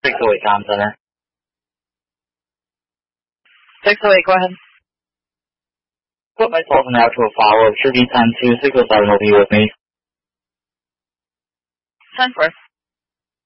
608 Tom Center. 608, go ahead. Put myself now to a follow-up. Should be 10-2, 607 will be with me. 10-4.